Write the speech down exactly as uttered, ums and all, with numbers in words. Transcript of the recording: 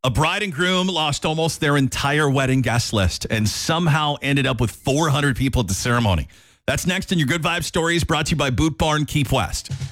A bride and groom lost almost their entire wedding guest list and somehow ended up with four hundred people at the ceremony. That's next in your Good Vibe Stories, brought to you by Boot Barn Keep West.